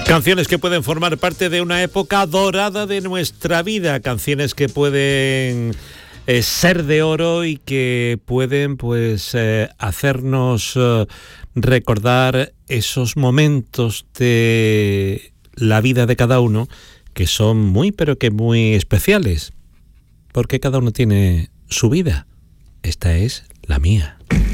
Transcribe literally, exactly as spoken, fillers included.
Canciones que pueden formar parte de una época dorada de nuestra vida, canciones que pueden eh, ser de oro y que pueden pues eh, hacernos eh, recordar esos momentos de la vida de cada uno que son muy pero que muy especiales, porque cada uno tiene su vida. Esta es la mía.